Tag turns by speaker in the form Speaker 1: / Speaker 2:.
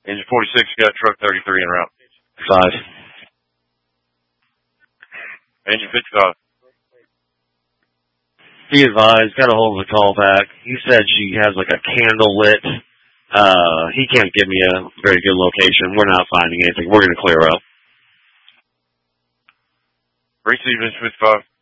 Speaker 1: Engine 46, you got truck 33 en route. 5. Engine 55.
Speaker 2: Be advised, got a hold of the call back. He said she has like a candle lit. He can't give me a very good location. We're not finding anything. We're going to clear up.
Speaker 1: Receive Engine 55.